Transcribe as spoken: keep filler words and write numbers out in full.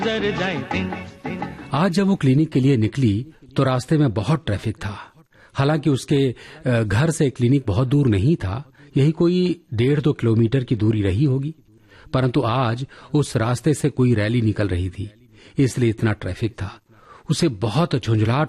आज जब वो क्लिनिक के लिए निकली तो रास्ते में बहुत ट्रैफिक था। हालांकि उसके घर से क्लिनिक बहुत दूर नहीं था, यही कोई डेढ़ दो किलोमीटर की दूरी रही होगी, परंतु आज उस रास्ते से कोई रैली निकल रही थी, इसलिए इतना ट्रैफिक था। उसे बहुत झुंझलाहट